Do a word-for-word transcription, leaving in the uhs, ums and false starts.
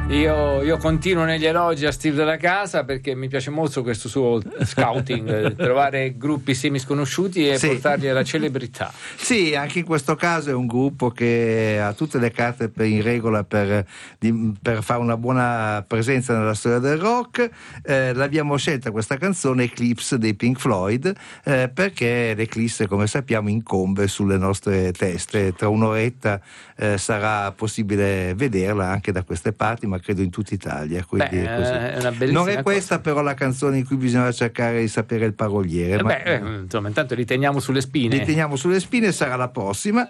Io, io continuo negli elogi a Steve Della Casa perché mi piace molto questo suo scouting, trovare gruppi semisconosciuti e sì. portarli alla celebrità. Sì, anche in questo caso è un gruppo che ha tutte le carte per, in regola per, di, per fare una buona presenza nella storia del rock. Eh, l'abbiamo scelta questa canzone Eclipse dei Pink Floyd eh, perché l'Eclisse, come sappiamo, incombe sulle nostre teste. Tra un'oretta eh, sarà possibile vederla anche da queste parti, ma credo in tutta Italia. Quindi Beh, è così. è una bellissima Non è questa cosa. però la canzone in cui bisogna cercare di sapere il paroliere. Eh ma beh, insomma, intanto li teniamo sulle spine. li teniamo sulle spine, sarà la prossima.